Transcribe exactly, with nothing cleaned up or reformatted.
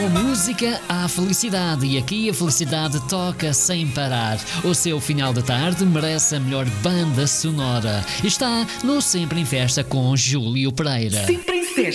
Com música há felicidade e aqui a felicidade toca sem parar. O seu final de tarde merece a melhor banda sonora. Está no Sempre em Festa com Júlio Pereira. Sempre em Festa.